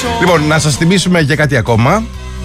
Λοιπόν, να σας θυμίσουμε για κάτι ακόμα.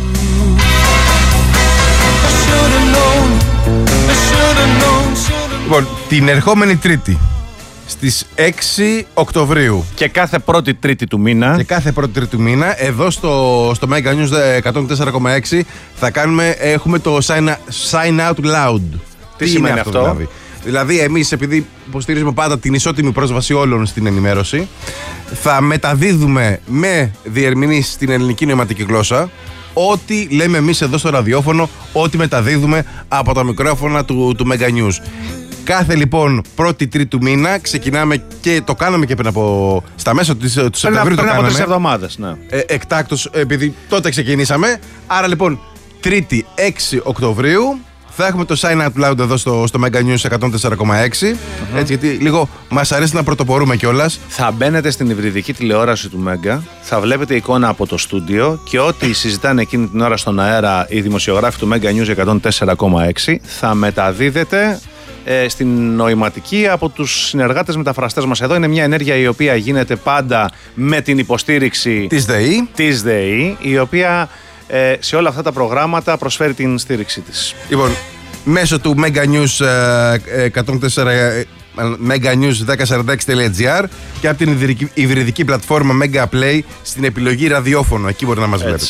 Λοιπόν, την ερχόμενη Τρίτη στις 6 Οκτωβρίου και κάθε πρώτη Τρίτη του μήνα. Και κάθε πρώτη Τρίτη του μήνα, εδώ στο Mega News 104,6 έχουμε το Sign Out Loud. Τι σημαίνει αυτό? Δηλαδή, εμείς, επειδή υποστηρίζουμε πάντα την ισότιμη πρόσβαση όλων στην ενημέρωση, θα μεταδίδουμε με διερμηνείς στην ελληνική νοηματική γλώσσα ό,τι λέμε εμείς εδώ στο ραδιόφωνο, ό,τι μεταδίδουμε από τα μικρόφωνα του Mega News. Κάθε λοιπόν πρώτη Τρίτη του μήνα ξεκινάμε και το κάναμε και πριν από. Στα μέσα του Σεπτεμβρίου το κάναμε. Πριν από 3 εβδομάδες, ναι. Εκτάκτως, επειδή τότε ξεκινήσαμε. Άρα λοιπόν, Τρίτη 6 Οκτωβρίου θα έχουμε το Sign Out Loud εδώ στο Mega News 104,6. Έτσι, γιατί λίγο μας αρέσει να πρωτοπορούμε κιόλας. Θα μπαίνετε στην υβριδική τηλεόραση του Mega, θα βλέπετε εικόνα από το στούντιο και ό,τι συζητάνε εκείνη την ώρα στον αέρα οι δημοσιογράφοι του Mega News 104,6 θα μεταδίδεται στην νοηματική από τους συνεργάτες μεταφραστές μας. Εδώ είναι μια ενέργεια η οποία γίνεται πάντα με την υποστήριξη της ΔΕΗ, η οποία σε όλα αυτά τα προγράμματα προσφέρει την στήριξη της. Λοιπόν, μέσω του Mega News 104, meganews1046.gr και από την υβριδική πλατφόρμα Mega Play στην επιλογή ραδιόφωνο. Εκεί μπορεί να μας βλέπετε.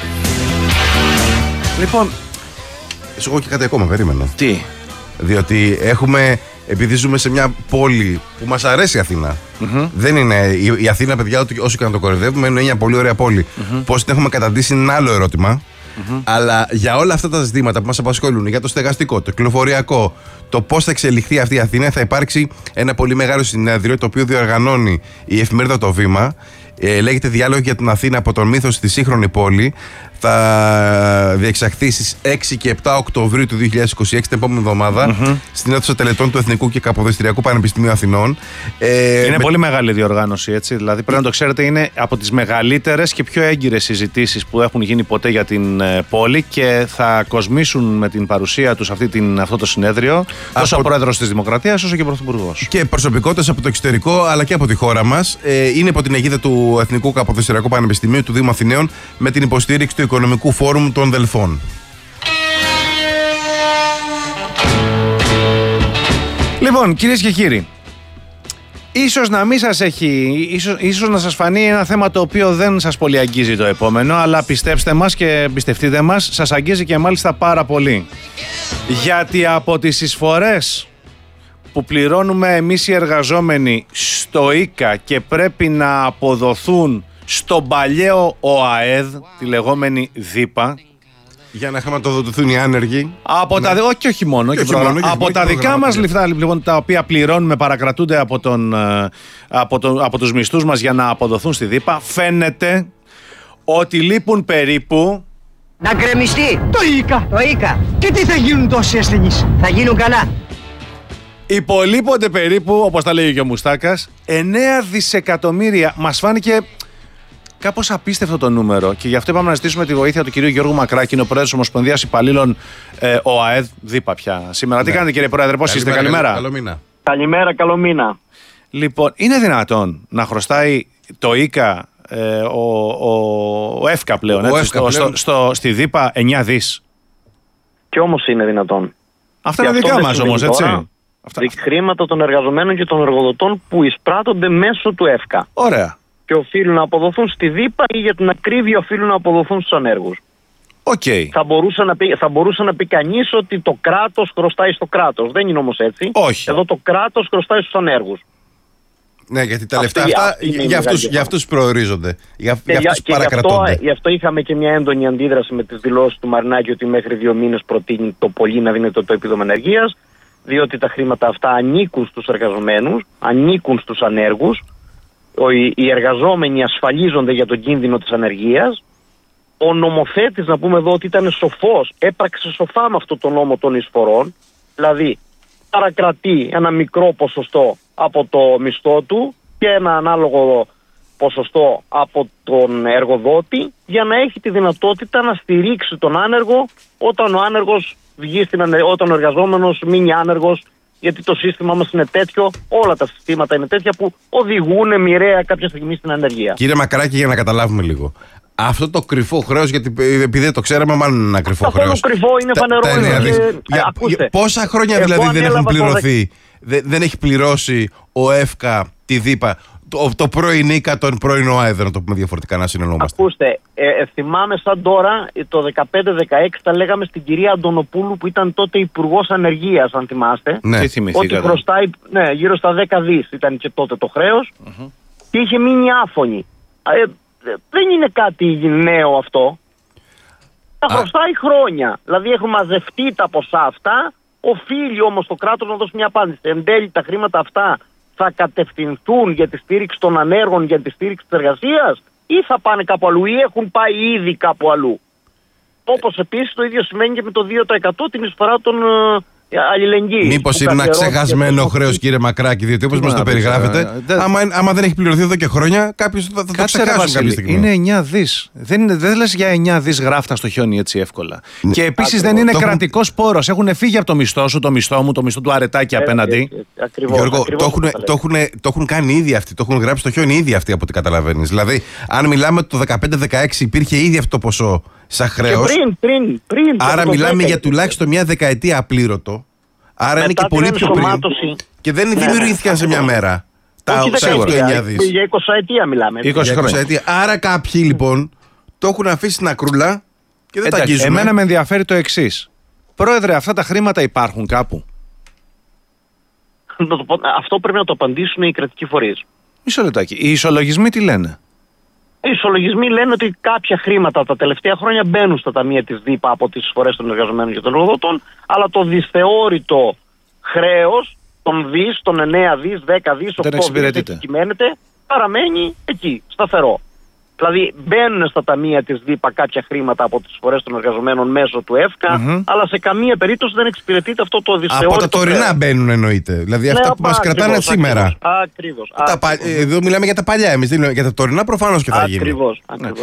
Λοιπόν, σου έχω και κάτι ακόμα, περίμενα. Τι? Διότι επειδή ζούμε σε μια πόλη που μας αρέσει η Αθήνα. Δεν είναι η Αθήνα, παιδιά, όσο και να το κοροϊδεύουμε, είναι μια πολύ ωραία πόλη. Πώς την έχουμε καταντήσει είναι ένα άλλο ερώτημα. Αλλά για όλα αυτά τα ζητήματα που μας απασχολούν, για το στεγαστικό, το κυκλοφοριακό, το πώς θα εξελιχθεί αυτή η Αθήνα, θα υπάρξει ένα πολύ μεγάλο συνέδριο το οποίο διοργανώνει η εφημερίδα Το Βήμα. Λέγεται Διάλογο για την Αθήνα από τον μύθο στη σύγχρονη πόλη. Θα διεξαχθεί στις 6 και 7 Οκτωβρίου του 2026, την επόμενη εβδομάδα, στην αίθουσα τελετών του Εθνικού και Καποδιστριακού Πανεπιστημίου Αθηνών. Είναι πολύ μεγάλη διοργάνωση, έτσι. Δηλαδή, πρέπει να το ξέρετε, είναι από τις μεγαλύτερες και πιο έγκυρες συζητήσεις που έχουν γίνει ποτέ για την πόλη και θα κοσμήσουν με την παρουσία τους αυτό το συνέδριο τόσο ο Πρόεδρος της Δημοκρατίας όσο και ο Πρωθυπουργός. Και προσωπικότητες από το εξωτερικό αλλά και από τη χώρα μας. Είναι υπό την αιγίδα του Εθνικού Καποδιστριακού Πανεπιστημίου του Δήμου Αθηναίων με την υποστήριξη του Οικονομικού Φόρουμ των Δελφών. Λοιπόν, κυρίες και κύριοι, ίσως να μην σας ίσως να σας φανεί ένα θέμα το οποίο δεν σας πολύ αγγίζει το επόμενο, αλλά πιστέψτε μας και εμπιστευτείτε μας, σας αγγίζει και μάλιστα πάρα πολύ. Γιατί από τις εισφορές που πληρώνουμε εμείς οι εργαζόμενοι στο ΙΚΑ και πρέπει να αποδοθούν στον παλιαίο ΟΑΕΔ, τη λεγόμενη ΔΥΠΑ, για να χρηματοδοτηθούν οι άνεργοι. Όχι μόνο. Από τα δικά μας λεφτά, λοιπόν, τα οποία πληρώνουμε, παρακρατούνται από τους μισθούς μας για να αποδοθούν στη ΔΥΠΑ, φαίνεται ότι λείπουν περίπου. Να γκρεμιστεί το ΙΚΑ. Και τι θα γίνουν τόσοι ασθενείς? Θα γίνουν καλά. Υπολείπονται περίπου, όπως τα λέει και ο Μουστάκας, 9 δισεκατομμύρια. Μας φάνηκε κάπως απίστευτο το νούμερο και γι' αυτό είπαμε να ζητήσουμε τη βοήθεια του κυρίου Γιώργου Μακράκη, ο πρόεδρος της Ομοσπονδίας Υπαλλήλων ΟΑΕΔ, ΔΥΠΑ πια σήμερα. Τι κάνετε, κύριε Πρόεδρε, πώς είστε? Καλημέρα. Καλό μήνα. Καλημέρα, καλό μήνα. Λοιπόν, είναι δυνατόν να χρωστάει το ΙΚΑ, ο ΕΦΚΑ πλέον, στη ΔΥΠΑ 9 δις? Και όμως είναι δυνατόν. Αυτά είναι δικά μας όμως, έτσι. Χρήματα των εργαζομένων και των εργοδοτών που εισπράττονται μέσω του ΕΦΚΑ. Ωραία. Και οφείλουν να αποδοθούν στη ΔΥΠΑ ή για την ακρίβεια οφείλουν να αποδοθούν στους ανέργους. Okay. Θα μπορούσε να πει κανείς ότι το κράτος χρωστάει στο κράτος. Δεν είναι όμως έτσι. Όχι. Εδώ το κράτος χρωστάει στους ανέργους. Ναι, γιατί τα λεφτά αυτά για αυτούς προορίζονται. Για αυτούς παρακρατώνται. Γι' αυτό είχαμε και μια έντονη αντίδραση με τις δηλώσεις του Μαρινάκη ότι μέχρι 2 μήνες προτείνει το πολύ να δίνεται το επίδομα ενεργείας, διότι τα χρήματα αυτά ανήκουν στους εργαζομένους, ανήκουν στους ανέργους. Οι εργαζόμενοι ασφαλίζονται για τον κίνδυνο της ανεργίας. Ο νομοθέτης, να πούμε εδώ ότι ήταν σοφός, έπραξε σοφά με αυτό το νόμο των εισφορών, δηλαδή παρακρατεί ένα μικρό ποσοστό από το μισθό του και ένα ανάλογο ποσοστό από τον εργοδότη για να έχει τη δυνατότητα να στηρίξει τον άνεργο όταν ο άνεργος βγει όταν ο εργαζόμενος μείνει άνεργος γιατί το σύστημα μας είναι τέτοιο, όλα τα συστήματα είναι τέτοια που οδηγούν μοιραία κάποια στιγμή στην ανεργία. Κύριε Μακράκη, για να καταλάβουμε λίγο. Αυτό το κρυφό χρέος, γιατί επειδή δεν το ξέραμε, μάλλον είναι ένα κρυφό χρέος. Αυτό το κρυφό είναι φανερό. Ακούστε, πόσα χρόνια δηλαδή δεν έχουν πληρωθεί, δεν έχει πληρώσει ο ΕΦΚΑ τη ΔΥΠΑ, το πρώην ΙΚΑ, τον πρώην ΟΑΕΔ, να το πούμε διαφορετικά, να συνεννοούμαστε. Ακούστε, θυμάμαι σαν τώρα, το 15-16 τα λέγαμε στην κυρία Αντωνοπούλου που ήταν τότε Υπουργός Ανεργίας, αν θυμάστε. Ναι. Τι θυμηθήκατε? Ότι χρωστάει γύρω στα 10 δις ήταν και τότε το χρέος και είχε μείνει άφωνη. Δεν είναι κάτι νέο αυτό. Τα χρωστάει χρόνια. Δηλαδή έχουν μαζευτεί τα ποσά αυτά. Οφείλει όμως το κράτος να δώσει μια απάντηση. Εν τέλει τα χρήματα αυτά θα κατευθυνθούν για τη στήριξη των ανέργων, για τη στήριξη της εργασίας, ή θα πάνε κάπου αλλού, ή έχουν πάει ήδη κάπου αλλού. Όπως επίσης το ίδιο σημαίνει και με το 2% την εισφορά των αλληλεγγύης. Μήπως είναι ένα ξεχασμένο χρέος, κύριε Μακράκη, διότι όπως μας το περιγράφετε, άμα δεν έχει πληρωθεί εδώ και χρόνια, κάποιος θα το ξεχάσουν κάποια στιγμή. Είναι 9 δις. Δεν λες για 9 δις γράφτα στο χιόνι έτσι εύκολα. Και επίσης δεν είναι κρατικός πόρος. Έχουν φύγει από το μισθό σου, το μισθό μου, το μισθό του Αρετάκη απέναντι. Γιώργο, το έχουν κάνει ήδη αυτοί, το έχουν γράψει στο χιόνι ήδη αυτοί, από ό,τι καταλαβαίνεις. Δηλαδή, αν μιλάμε το 15-16 υπήρχε ήδη αυτό το ποσό σαν χρέος. Πριν. Άρα μιλάμε για τουλάχιστον μια δεκαετία απλήρωτο. Άρα είναι και πολύ πιο πριν. Και δεν δημιουργήθηκαν σε μια μέρα. Τα 8-9 δις. Για 20 ετία μιλάμε. 20 χρόνια. Άρα κάποιοι λοιπόν το έχουν αφήσει στην ακρούλα και δεν τα αγγίζουν. Εμένα με ενδιαφέρει το εξής. Πρόεδρε, αυτά τα χρήματα υπάρχουν κάπου? Αυτό πρέπει να το απαντήσουν οι κρατικοί φορείς. Μισό λεπτάκι. Οι ισολογισμοί τι λένε? Οι ισολογισμοί λένε ότι κάποια χρήματα τα τελευταία χρόνια μπαίνουν στα ταμεία της ΔΥΠΑ από τις εισφορές των εργαζομένων και των εργοδοτών, αλλά το δυσθεώρητο χρέος των δις, των 9 δις, 10 δις, 8 δις κυμαίνεται, παραμένει εκεί, σταθερό. Δηλαδή μπαίνουν στα ταμεία της ΔΥΠΑ κάποια χρήματα από τις εισφορές των εργαζομένων μέσω του ΕΦΚΑ, αλλά σε καμία περίπτωση δεν εξυπηρετείται αυτό το δυσθεώρητο. Από τα τωρινά μπαίνουν εννοείται. Δηλαδή αυτά που μας κρατάνε σήμερα. Ακριβώς. Εδώ μιλάμε για τα παλιά, εμείς για τα τωρινά προφανώς και θα γίνει. Ακριβώς.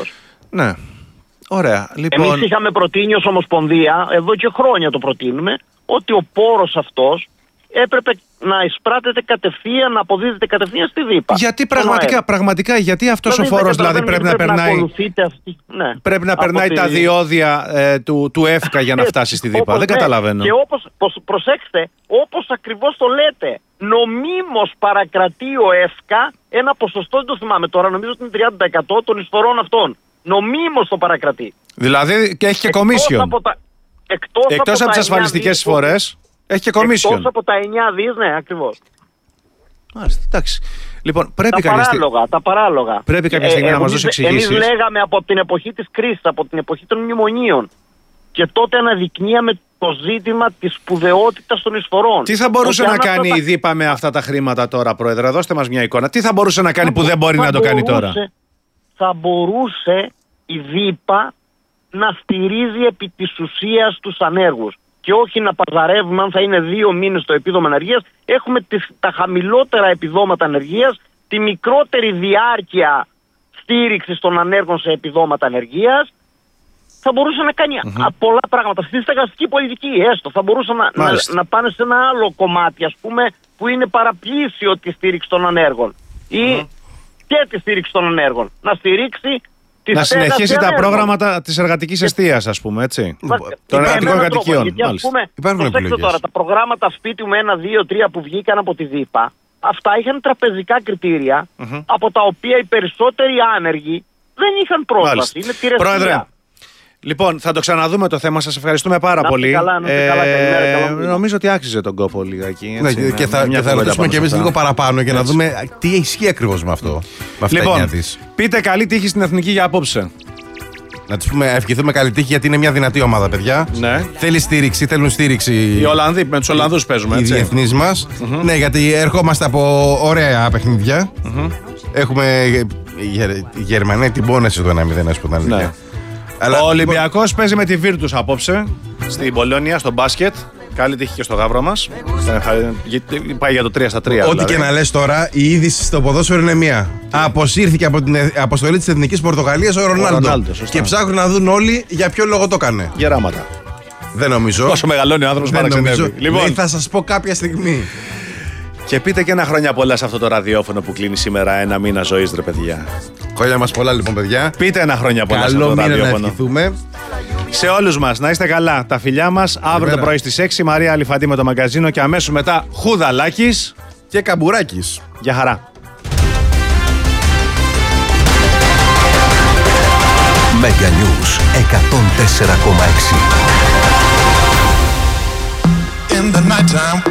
Ναι. Ωραία. Λοιπόν... Εμείς είχαμε προτείνει ως Ομοσπονδία, εδώ και χρόνια το προτείνουμε, ότι ο πόρος αυτός έπρεπε να εισπράτεται κατευθείαν, να αποδίδεται κατευθείαν στη ΔΥΠΑ. Γιατί πραγματικά, γιατί αυτός ο φόρος δηλαδή πρέπει να περνάει, πρέπει να περνάει τα διόδια του ΕΦΚΑ για να φτάσει στη ΔΥΠΑ? Δεν καταλαβαίνω. Και προσέξτε, όπως ακριβώς το λέτε, νομίμως παρακρατεί ο ΕΦΚΑ ένα ποσοστό, δεν το θυμάμαι τώρα, νομίζω ότι είναι 30% των εισφορών αυτών. Νομίμως το παρακρατεί. Δηλαδή και έχει και κομίσιον. Εκτός από τις ασφαλιστικές εισφορές. Έχει και κομίσιον. Εκτός από τα 9 δις, ναι, ακριβώς. Μάλιστα, εντάξει. Λοιπόν, πρέπει τα παράλογα. Πρέπει κάποια στιγμή να μας δώσει εξηγήσεις. Εμείς λέγαμε από την εποχή της κρίσης, από την εποχή των μνημονίων. Και τότε αναδεικνύαμε το ζήτημα της σπουδαιότητας των εισφορών. Τι θα μπορούσε να κάνει η ΔΥΠΑ με αυτά τα χρήματα τώρα, Πρόεδρε? Δώστε μας μια εικόνα. Τι θα μπορούσε να κάνει που δεν μπορεί να το κάνει τώρα? Θα μπορούσε η ΔΥΠΑ να στηρίζει επί της ουσίας τους ανέργους. Και όχι να παζαρεύουμε αν θα είναι 2 μήνες το επίδομα ανεργίας. Έχουμε τα χαμηλότερα επιδόματα ανεργίας, τη μικρότερη διάρκεια στήριξης των ανέργων σε επιδόματα ανεργίας. Θα μπορούσε να κάνει πολλά πράγματα. Στη στεγαστική πολιτική έστω. Θα μπορούσε να πάνε σε ένα άλλο κομμάτι, ας πούμε, που είναι παραπλήσιο τη στήριξη των ανέργων. Ή και τη στήριξη των ανέργων. Να στηρίξει... Να συνεχίσει τα πρόγραμματα της εργατικής εστίας, ας πούμε, έτσι. Των εργατικών κατοικιών. Γιατί, ας πούμε, προσέξτε τώρα, τα προγράμματα σπίτι μου 1, 2, 3 που βγήκαν από τη ΔΥΠΑ, αυτά είχαν τραπεζικά κριτήρια, από τα οποία οι περισσότεροι άνεργοι δεν είχαν πρόσβαση. Είναι τη ρευστία. Πρόεδρε, λοιπόν, θα το ξαναδούμε το θέμα. Σας ευχαριστούμε πάρα πολύ. Καλά, νομίζω ότι άξιζε τον κόπο λιγάκι. Έτσι, και θα ρωτήσουμε και εμείς λίγο παραπάνω για να δούμε τι ισχύει ακριβώς με αυτό. Λοιπόν, πείτε καλή τύχη στην Εθνική για απόψε. Να τους πούμε, ευχηθούμε καλή τύχη, γιατί είναι μια δυνατή ομάδα, παιδιά. Ναι. Θέλουν στήριξη. Οι Ολλανδοί, με τους Ολλανδούς παίζουμε. Οι διεθνείς μας. Ναι, γιατί ερχόμαστε από ωραία παιχνίδια. Έχουμε Γερμανία την πόνεση το 1-0, ας πούμε την αλήθεια. Ο Ολυμπιακός παίζει με τη Virtus απόψε στην Πολόνια, στο μπάσκετ. Καλή τύχη και στο γάβρο μας. Πάει για το 3-3. Ό,τι δηλαδή. και να λες τώρα, η είδηση στο ποδόσφαιρο είναι μία. Αποσύρθηκε από την αποστολή της Εθνικής Πορτογαλίας ο Ρονάλντο. Και ψάχνουν να δουν όλοι για ποιο λόγο το έκανε. Γεράματα. Δεν νομίζω. Όσο μεγαλώνει ο άνθρωπος παραξενεύει. Λοιπόν, θα σας πω κάποια στιγμή. Και πείτε και ένα χρόνια πολλά σε αυτό το ραδιόφωνο που κλείνει σήμερα ένα μήνα ζωής, ρε παιδιά. Χρόνια μας πολλά, λοιπόν, παιδιά. Πείτε ένα χρόνια πολλά σε αυτό το ραδιόφωνο. ραδιόφωνο. Να ευχηθούμε. Σε όλους μας, να είστε καλά. Τα φιλιά μας. Αύριο το πρωί στις 6, Μαρία Αλιφαντή με το μαγκαζίνο και αμέσως μετά Χουδαλάκης και Καμπουράκης. Γεια χαρά. Mega News 104,6.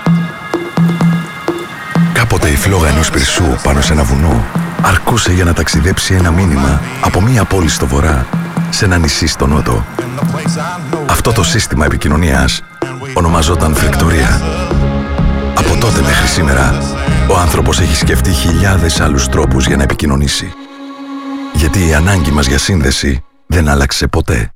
Κάποτε η φλόγα ενός πυρσού πάνω σε ένα βουνό αρκούσε για να ταξιδέψει ένα μήνυμα από μία πόλη στο βορρά σε ένα νησί στο νότο. Αυτό το σύστημα επικοινωνίας ονομαζόταν φρεκτορία. Από τότε μέχρι σήμερα, ο άνθρωπος έχει σκεφτεί χιλιάδες άλλους τρόπους για να επικοινωνήσει. Γιατί η ανάγκη μας για σύνδεση δεν άλλαξε ποτέ.